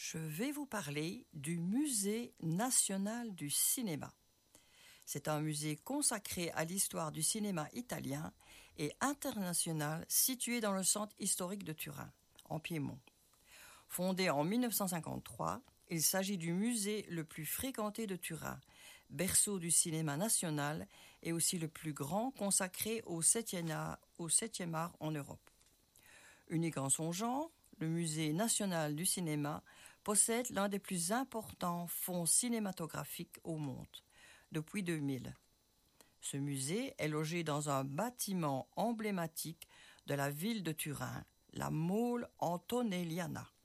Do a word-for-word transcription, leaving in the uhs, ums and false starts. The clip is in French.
je vais vous parler du Musée national du cinéma. C'est un musée consacré à l'histoire du cinéma italien et international situé dans le centre historique de Turin, en Piémont. Fondé en mille neuf cent cinquante-trois, il s'agit du musée le plus fréquenté de Turin, berceau du cinéma national et aussi le plus grand consacré au septième art, au septième art en Europe. Unique en son genre, le Musée national du cinéma possède l'un des plus importants fonds cinématographiques au monde, depuis deux mille. Ce musée est logé dans un bâtiment emblématique de la ville de Turin, la Mole Antonelliana.